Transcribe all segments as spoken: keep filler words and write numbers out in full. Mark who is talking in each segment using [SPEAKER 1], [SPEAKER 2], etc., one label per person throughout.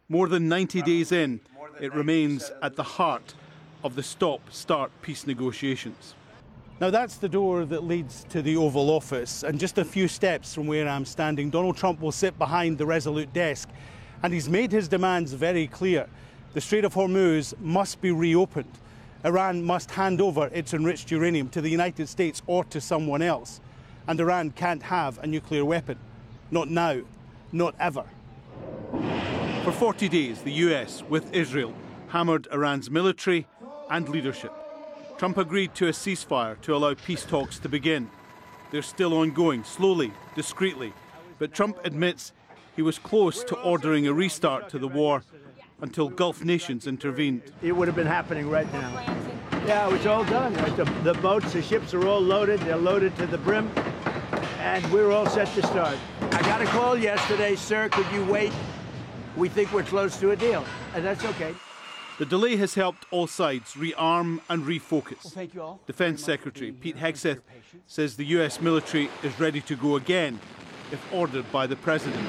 [SPEAKER 1] More than ninety days in, it remains at the heart of the stop-start peace negotiations. Now that's the door that leads to the Oval Office, and just a few steps from where I'm standing, Donald Trump will sit behind the Resolute desk, and he's made his demands very clear. The Strait of Hormuz must be reopened. Iran must hand over its enriched uranium to the United States or to someone else. And Iran can't have a nuclear weapon. Not now, not ever. For forty days, the U S, with Israel, hammered Iran's military and leadership. Trump agreed to a ceasefire to allow peace talks to begin. They're still ongoing, slowly, discreetly. But Trump admits he was close to ordering a restart to the war until Gulf nations intervened.
[SPEAKER 2] It would have been happening right now. Yeah, it's all done. The, the boats, the ships are all loaded. They're loaded to the brim. And we're all set to start. I got a call yesterday, sir, could you wait? We think we're close to a deal. And that's okay.
[SPEAKER 1] The delay has helped all sides rearm and refocus.
[SPEAKER 2] Well, thank you all.
[SPEAKER 1] Defence Secretary Pete Hegseth says the U S military is ready to go again if ordered by the President.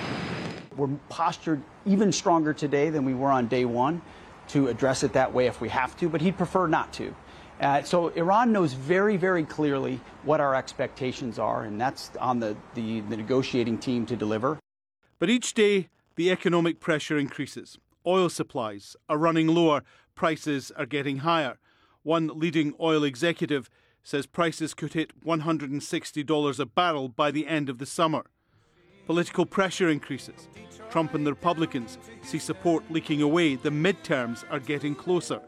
[SPEAKER 3] We're postured even stronger today than we were on day one to address it that way if we have to, but he'd prefer not to. Uh, so Iran knows very, very clearly what our expectations are, and that's on the, the, the negotiating team to deliver.
[SPEAKER 1] But each day, the economic pressure increases. Oil supplies are running lower, prices are getting higher. One leading oil executive says prices could hit one hundred sixty dollars a barrel by the end of the summer. Political pressure increases. Trump and the Republicans see support leaking away. The midterms are getting closer.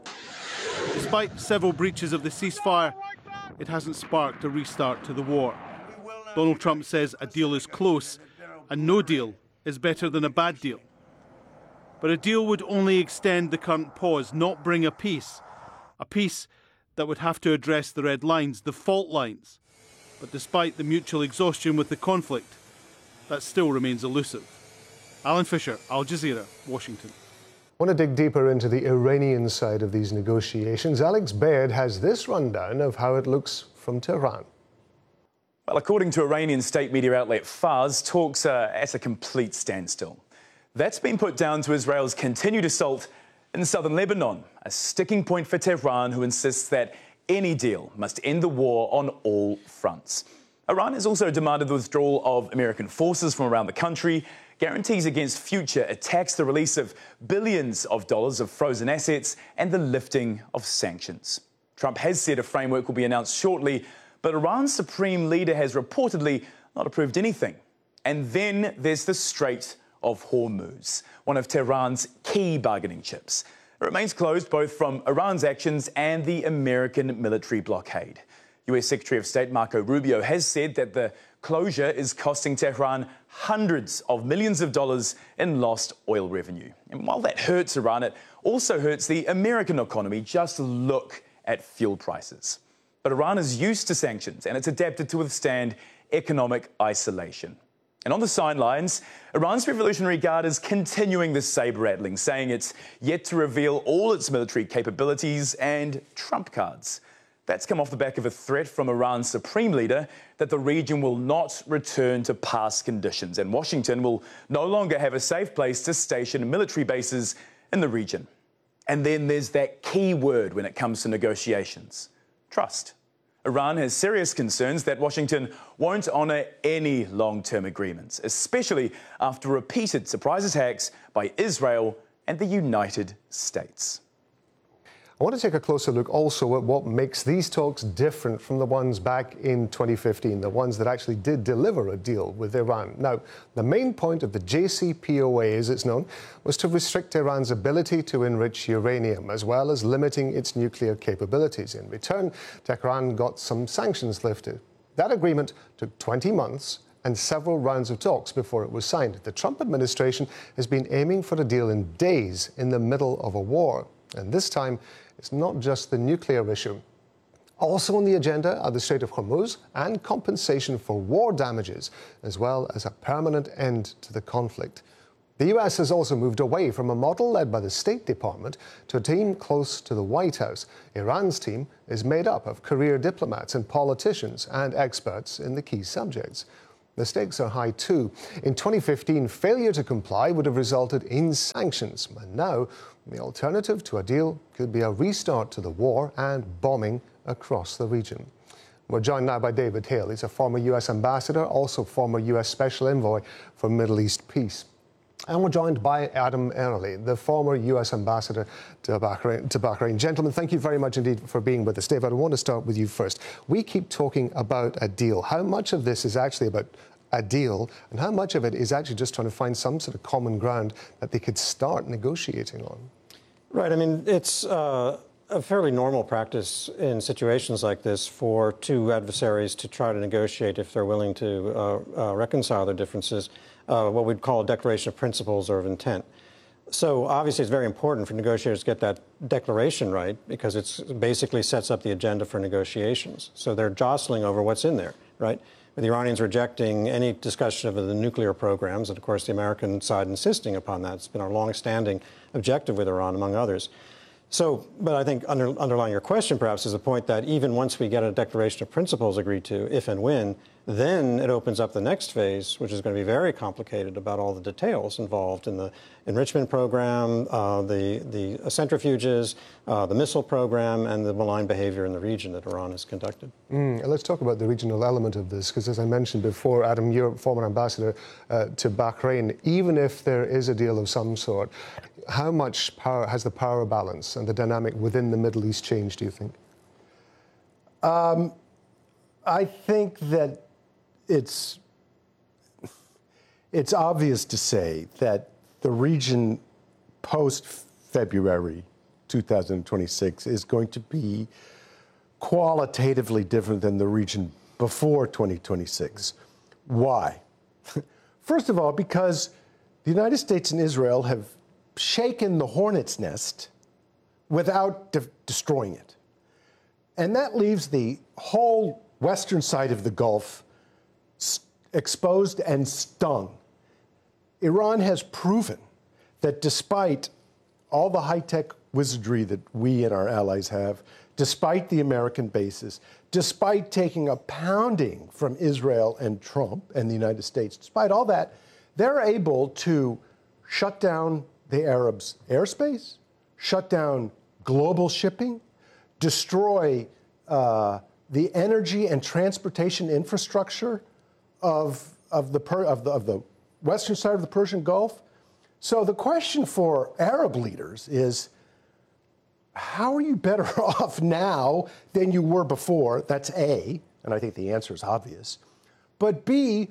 [SPEAKER 1] Despite several breaches of the ceasefire, it hasn't sparked a restart to the war. Donald Trump says a deal is close, and no deal is better than a bad deal. But a deal would only extend the current pause, not bring a peace. A peace that would have to address the red lines, the fault lines. But despite the mutual exhaustion with the conflict, that still remains elusive. Alan Fisher, Al Jazeera, Washington.
[SPEAKER 4] I want to dig deeper into the Iranian side of these negotiations. Alex Baird has this rundown of how it looks from Tehran.
[SPEAKER 5] Well, according to Iranian state media outlet Fars, talks are at a complete standstill. That's been put down to Israel's continued assault in southern Lebanon, a sticking point for Tehran, who insists that any deal must end the war on all fronts. Iran has also demanded the withdrawal of American forces from around the country, guarantees against future attacks, the release of billions of dollars of frozen assets, and the lifting of sanctions. Trump has said a framework will be announced shortly, but Iran's supreme leader has reportedly not approved anything. And then there's the Strait of Hormuz, one of Tehran's key bargaining chips. It remains closed both from Iran's actions and the American military blockade. U S Secretary of State Marco Rubio has said that the closure is costing Tehran hundreds of millions of dollars in lost oil revenue. And while that hurts Iran, it also hurts the American economy. Just look at fuel prices. But Iran is used to sanctions, and it's adapted to withstand economic isolation. And on the sidelines, Iran's Revolutionary Guard is continuing the saber-rattling, saying it's yet to reveal all its military capabilities and trump cards. That's come off the back of a threat from Iran's supreme leader that the region will not return to past conditions, and Washington will no longer have a safe place to station military bases in the region. And then there's that key word when it comes to negotiations: trust. Iran has serious concerns that Washington won't honour any long-term agreements, especially after repeated surprise attacks by Israel and the United States.
[SPEAKER 4] I want to take a closer look also at what makes these talks different from the ones back in twenty fifteen, the ones that actually did deliver a deal with Iran. Now, the main point of the J C P O A, as it's known, was to restrict Iran's ability to enrich uranium, as well as limiting its nuclear capabilities. In return, Tehran got some sanctions lifted. That agreement took twenty months and several rounds of talks before it was signed. The Trump administration has been aiming for a deal in days in the middle of a war. And this time, it's not just the nuclear issue. Also on the agenda are the Strait of Hormuz and compensation for war damages, as well as a permanent end to the conflict. The U S has also moved away from a model led by the State Department to a team close to the White House. Iran's team is made up of career diplomats and politicians and experts in the key subjects. the stakes are high too. In twenty fifteen, failure to comply would have resulted in sanctions. And now, the alternative to a deal could be a restart to the war and bombing across the region. We're joined now by David Hale. He's a former U S ambassador, also former U S Special Envoy for Middle East Peace. And we're joined by Adam Early, the former U S ambassador to Bahrain, to Bahrain. Gentlemen, thank you very much indeed for being with us. David, I want to start with you first. We keep talking about a deal. How much of this is actually about a deal, and how much of it is actually just trying to find some sort of common ground that they could start negotiating on?
[SPEAKER 6] Right. I mean, it's uh, a fairly normal practice in situations like this for two adversaries to try to negotiate if they're willing to uh, uh, reconcile their differences, uh, what we'd call a declaration of principles or of intent. So obviously it's very important for negotiators to get that declaration right, because it basically sets up the agenda for negotiations. So they're jostling over what's in there, right? With the Iranians rejecting any discussion of the nuclear programs, and of course the American side insisting upon that. It's been our long-standing objective with Iran, among others. So, but I think under, underlying your question perhaps is the point that even once we get a declaration of principles agreed to, if and when, then it opens up the next phase, which is going to be very complicated about all the details involved in the enrichment program, uh, the, the centrifuges, uh, the missile program, and the malign behavior in the region that Iran has conducted.
[SPEAKER 4] Mm, let's talk about the regional element of this, because as I mentioned before, Adam, you're former ambassador uh, to Bahrain. Even if there is a deal of some sort, how much power has the power balance and the dynamic within the Middle East changed, do you think?
[SPEAKER 7] Um, I think that it's, it's obvious to say that the region post-February two thousand twenty-six is going to be qualitatively different than the region before twenty twenty-six. Why? First of all, because the United States and Israel have shaken the hornet's nest without de- destroying it. And that leaves the whole western side of the Gulf s- exposed and stung. Iran has proven that despite all the high-tech wizardry that we and our allies have, despite the American bases, despite taking a pounding from Israel and Trump and the United States, despite all that, they're able to shut down the Arabs' airspace, shut down global shipping, destroy uh, the energy and transportation infrastructure of, of, the per, of, the, of the western side of the Persian Gulf. So the question for Arab leaders is, how are you better off now than you were before? That's A, and I think the answer is obvious. But B,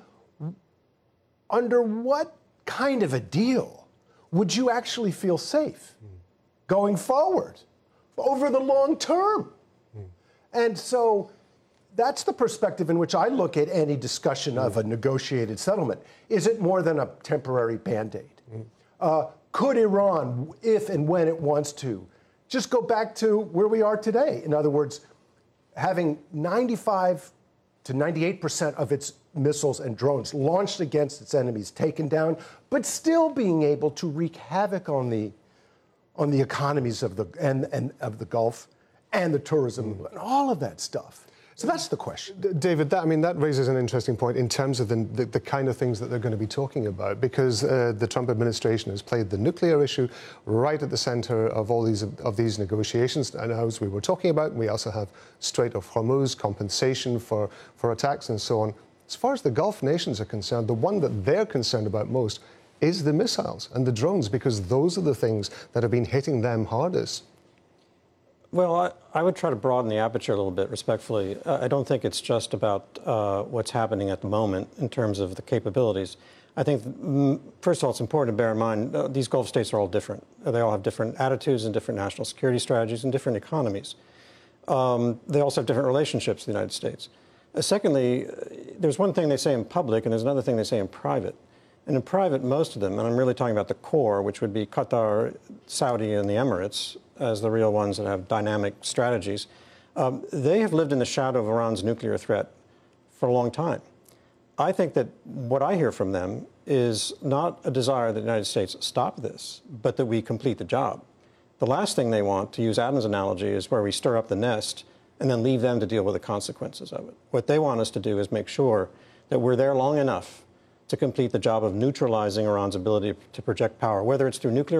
[SPEAKER 7] under what kind of a deal would you actually feel safe going forward over the long term? Mm. And so that's the perspective in which I look at any discussion mm. of a negotiated settlement. Is it more than a temporary Band-Aid? Mm. Uh, could Iran, if and when it wants to, just go back to where we are today? In other words, having ninety-five to ninety-eight percent of its missiles and drones launched against its enemies taken down, but still being able to wreak havoc on the on the economies of the and, and of the Gulf and the tourism mm. and all of that stuff. So that's the question.
[SPEAKER 4] D- David, that, I mean, that raises an interesting point in terms of the, the, the kind of things that they're going to be talking about, because uh, the Trump administration has played the nuclear issue right at the center of all these of these negotiations. And as we were talking about, we also have Strait of Hormuz, compensation for, for attacks and so on. As far as the Gulf nations are concerned, the one that they're concerned about most is the missiles and the drones, because those are the things that have been hitting them hardest.
[SPEAKER 6] Well, I, I would try to broaden the aperture a little bit, respectfully. Uh, I don't think it's just about uh, what's happening at the moment in terms of the capabilities. I think, mm, first of all, it's important to bear in mind uh, these Gulf states are all different. They all have different attitudes and different national security strategies and different economies. Um, they also have different relationships with the United States. Uh, secondly, uh, there's one thing they say in public and there's another thing they say in private. And in private, most of them, and I'm really talking about the core, which would be Qatar, Saudi, and the Emirates, as the real ones that have dynamic strategies, um, they have lived in the shadow of Iran's nuclear threat for a long time. I think that what I hear from them is not a desire that the United States stop this, but that we complete the job. The last thing they want, to use Adam's analogy, is where we stir up the nest and then leave them to deal with the consequences of it. What they want us to do is make sure that we're there long enough to complete the job of neutralizing Iran's ability to project power, whether it's through nuclear